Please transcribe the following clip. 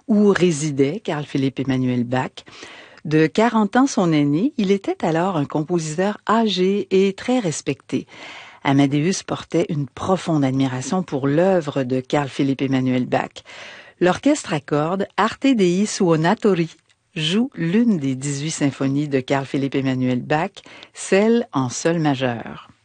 où résidait Carl Philipp Emanuel Bach. De 40 ans son aîné, il était alors un compositeur âgé et très respecté. Amadeus portait une profonde admiration pour l'œuvre de Carl Philipp Emanuel Bach. L'orchestre à cordes Arte Dei Suonatori joue l'une des 18 symphonies de Carl Philipp Emanuel Bach, celle en sol majeur.